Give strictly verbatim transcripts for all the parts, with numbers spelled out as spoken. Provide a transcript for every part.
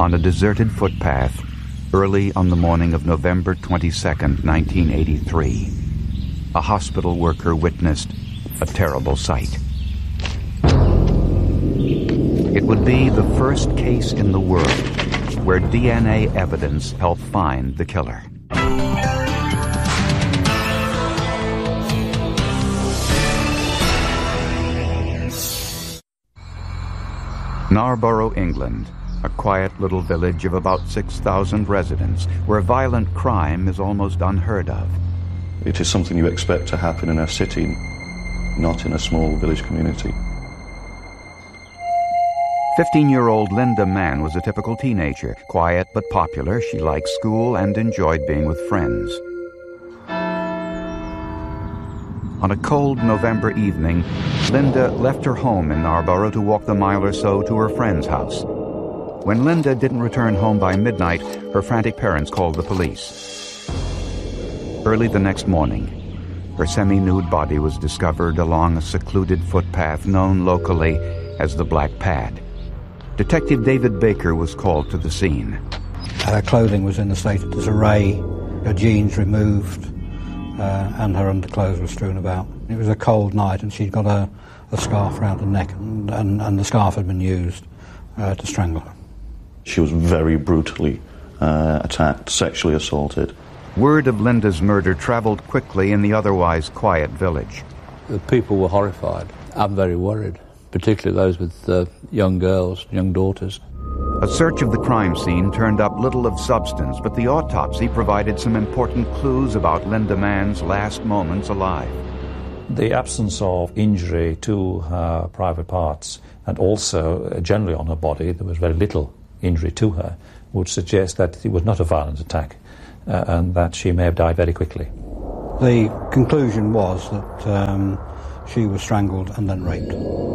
On a deserted footpath, early on the morning of November twenty-second, nineteen eighty-three, a hospital worker witnessed a terrible sight. It would be the first case in the world where D N A evidence helped find the killer. Narborough, England, a quiet little village of about six thousand residents, where violent crime is almost unheard of. It is something you expect to happen in a city, not in a small village community. Fifteen-year-old Linda Mann was a typical teenager, quiet but popular. She liked school and enjoyed being with friends. On a cold November evening, Linda left her home in Narborough to walk the mile or so to her friend's house. When Linda didn't return home by midnight, her frantic parents called the police. Early the next morning, her semi-nude body was discovered along a secluded footpath known locally as the Black Pad. Detective David Baker was called to the scene. Her clothing was in a state of disarray, her jeans removed, uh, and her underclothes were strewn about. It was a cold night, and she'd got a, a scarf around her neck, and, and, and the scarf had been used uh, to strangle her. She was very brutally uh, attacked, sexually assaulted. Word of Linda's murder traveled quickly in the otherwise quiet village. The people were horrified. I'm very worried, particularly those with uh, young girls, young daughters. A search of the crime scene turned up little of substance, but the autopsy provided some important clues about Linda Mann's last moments alive. The absence of injury to her private parts, and also uh, generally on her body, there was very little injury to her, would suggest that it was not a violent attack uh, and that she may have died very quickly. The conclusion was that um, she was strangled and then raped.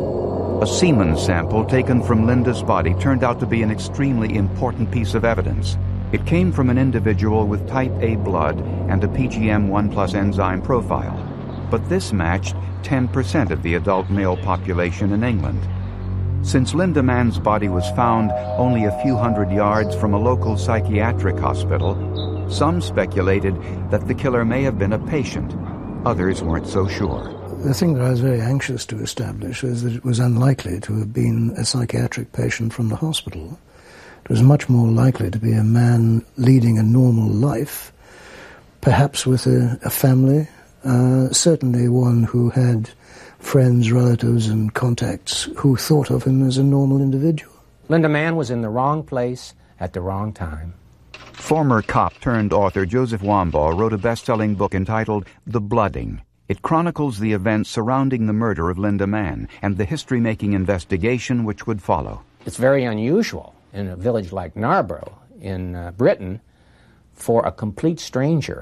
A semen sample taken from Linda's body turned out to be an extremely important piece of evidence. It came from an individual with type A blood and a P G M one plus enzyme profile. But this matched ten percent of the adult male population in England. Since Linda Mann's body was found only a few hundred yards from a local psychiatric hospital, some speculated that the killer may have been a patient. Others weren't so sure. The thing that I was very anxious to establish was that it was unlikely to have been a psychiatric patient from the hospital. It was much more likely to be a man leading a normal life, perhaps with a, a family, uh, certainly one who had friends, relatives, and contacts who thought of him as a normal individual. Linda Mann was in the wrong place at the wrong time. Former cop turned author Joseph Wambaugh wrote a best-selling book entitled The Blooding. It chronicles the events surrounding the murder of Linda Mann and the history-making investigation which would follow. It's very unusual in a village like Narborough in uh, Britain for a complete stranger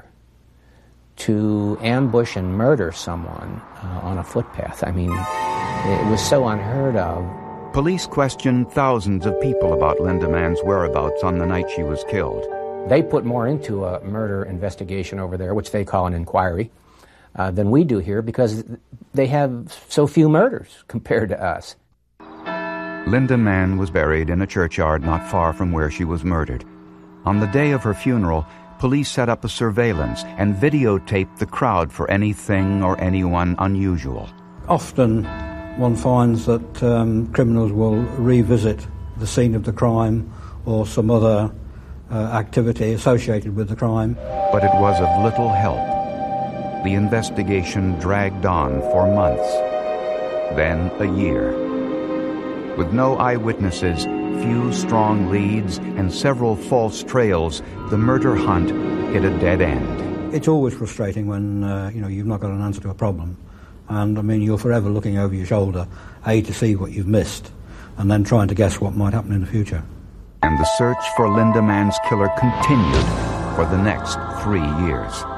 to ambush and murder someone uh, on a footpath. I mean, it was so unheard of. Police questioned thousands of people about Linda Mann's whereabouts on the night she was killed. They put more into a murder investigation over there, which they call an inquiry, uh, than we do here, because they have so few murders compared to us. Linda Mann was buried in a churchyard not far from where she was murdered. On the day of her funeral, police set up a surveillance and videotaped the crowd for anything or anyone unusual. Often one finds that um, criminals will revisit the scene of the crime or some other uh, activity associated with the crime. But it was of little help. The investigation dragged on for months, then a year. With no eyewitnesses, few strong leads, and several false trails, the murder hunt hit a dead end. It's always frustrating when uh, you know you've not got an answer to a problem, and I mean you're forever looking over your shoulder, A, to see what you've missed, and then trying to guess what might happen in the future. And the search for Linda Mann's killer continued for the next three years.